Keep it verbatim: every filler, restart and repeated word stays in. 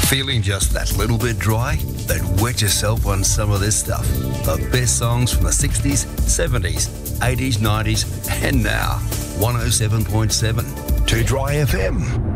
Feeling just that little bit dry? Then wet yourself on some of this stuff. The best songs from the sixties, seventies, eighties, nineties, and now. one oh seven point seven. To Dry F M.